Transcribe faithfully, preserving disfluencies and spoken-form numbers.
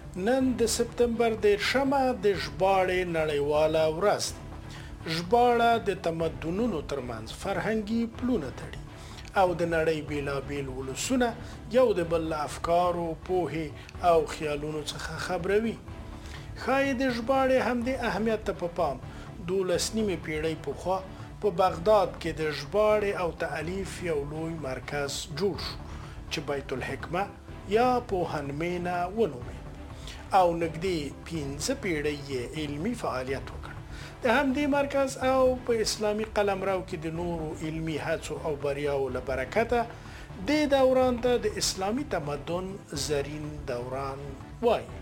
نن د سپتمبر دېرشمه د ژباړې نړیواله ورځ ده. ژباړه د تمدنونو ترمنځ فرهنګي پلونه تړي او د نړۍ بیلابیل ولسونه یو د بل له افکارو، پوهې او خیالونو څخه خبروي. ښایي د ژباړې همدې اهمیت ته په پام دولس نیمې پیړۍ پخوا په بغداد کې د ژباړې او تألیف یو لوی مرکز جوړ شو چې بیت الحکمه یا پوهنمېنه ونومېد او نږدې پنځه پیړۍ یې علمي فعالیت وکړ. د همدې مرکز او په اسلامي قلمرو کې د نورو علمي هڅو او بریاو له برکته دې دوران ته د اسلامي تمدن زرین دوران وایي.